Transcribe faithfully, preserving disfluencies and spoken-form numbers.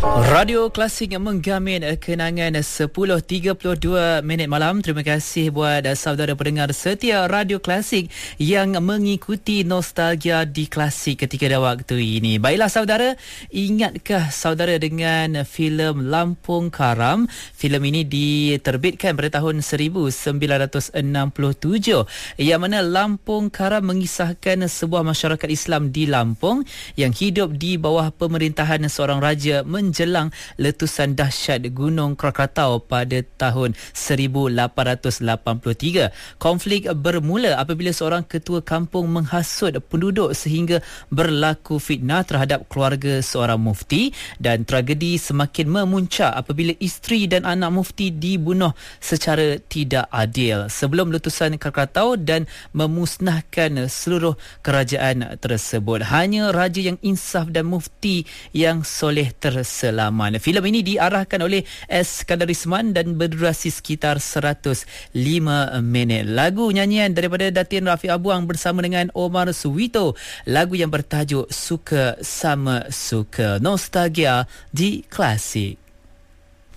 Radio Klasik menggamin kenangan sepuluh tiga puluh dua minit malam. Terima kasih buat saudara pendengar setia Radio Klasik yang mengikuti nostalgia di Klasik ketika dah waktu ini. Baiklah saudara, ingatkah saudara dengan filem Lampung Karam? Filem ini diterbitkan pada tahun seribu sembilan ratus enam puluh tujuh, yang mana Lampung Karam mengisahkan sebuah masyarakat Islam di Lampung yang hidup di bawah pemerintahan seorang raja menjelang letusan dahsyat Gunung Krakatau pada tahun seribu lapan ratus lapan puluh tiga. Konflik bermula apabila seorang ketua kampung menghasut penduduk sehingga berlaku fitnah terhadap keluarga seorang mufti, dan tragedi semakin memuncak apabila isteri dan anak mufti dibunuh secara tidak adil sebelum letusan Krakatau dan memusnahkan seluruh kerajaan tersebut. Hanya raja yang insaf dan mufti yang soleh terselamat. Filem ini diarahkan oleh S. Kadarisman dan berdurasi sekitar seratus lima minit. Lagu nyanyian daripada Datin Rafiq Abuang bersama dengan Omar Suwito, lagu yang bertajuk Suka Sama Suka. Nostalgia di Klasik.